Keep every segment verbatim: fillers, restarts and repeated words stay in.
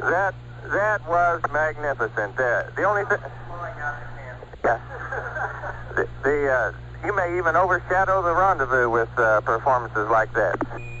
That that was magnificent. Uh, the only thing, yeah, the, the uh, you may even overshadow the rendezvous with uh, performances like that.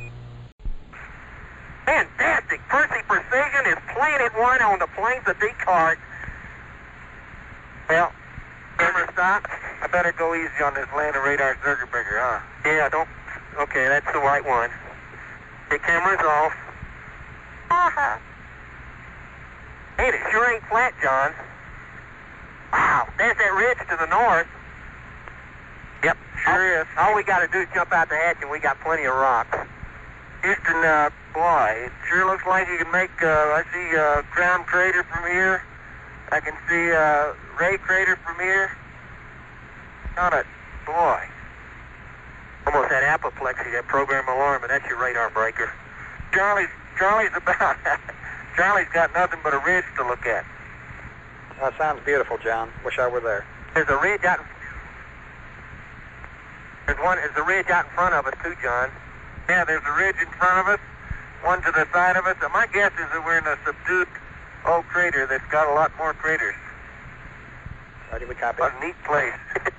Fantastic! Percy Precision is Planet One on the Plains of Descartes. Well, camera stop. I better go easy on this landing radar circuit breaker, huh? Yeah, don't. Okay, that's the right one. The camera's off. Uh-huh. Hey, it sure ain't flat, John. Wow, there's that ridge to the north. Yep, sure is. All we got to do is jump out the hatch and we got plenty of rocks. Houston, uh, boy, it sure looks like you can make, uh, I see, uh, Crown Crater from here. I can see, uh, Ray Crater from here. Got it. Boy. Almost had apoplexy, that program alarm, and that's your radar breaker. Charlie's, Charlie's about, Charlie's got nothing but a ridge to look at. That sounds beautiful, John. Wish I were there. There's a ridge out, there's one, there's a ridge out in front of us too, John. Yeah, there's a ridge in front of us, one to the side of us, and my guess is that we're in a subdued old crater that's got a lot more craters. Ready, we copy. What a neat place.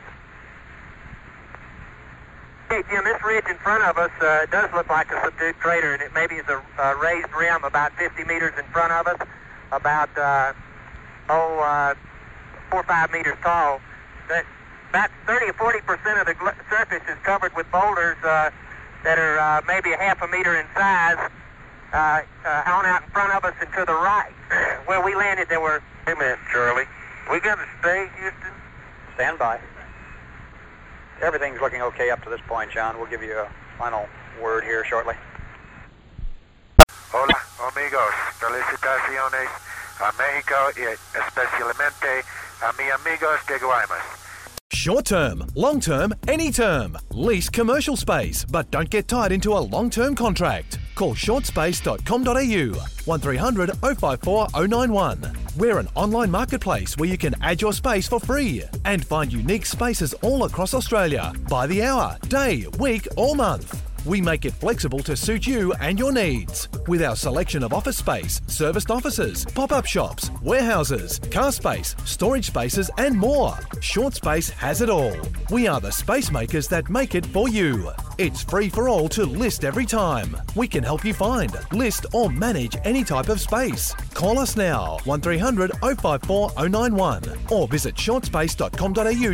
Hey, Jim, this ridge in front of us uh, does look like a subdued crater, and it maybe is a, a raised rim about fifty meters in front of us, about, uh, oh, uh, four or five meters tall. That, about thirty or forty percent of the gl- surface is covered with boulders uh, that are uh, maybe a half a meter in size. Uh, uh, on out in front of us and to the right. Where we landed, there were... Hey, man, Charlie. We got to stay, Houston? Stand by. Everything's looking okay up to this point, John. We'll give you a final word here shortly. Hola, amigos. Felicitaciones a Mexico y especialmente a mi amigos de Guaymas. Short term, long term, any term. Lease commercial space, but don't get tied into a long-term contract. Call short space dot com dot a u, one three hundred oh five four oh nine one. We're an online marketplace where you can add your space for free and find unique spaces all across Australia by the hour, day, week or month. We make it flexible to suit you and your needs. With our selection of office space, serviced offices, pop-up shops, warehouses, car space, storage spaces and more. Short Space has it all. We are the space makers that make it for you. It's free for all to list every time. We can help you find, list or manage any type of space. Call us now, one three hundred oh five four oh nine one or visit short space dot com dot a u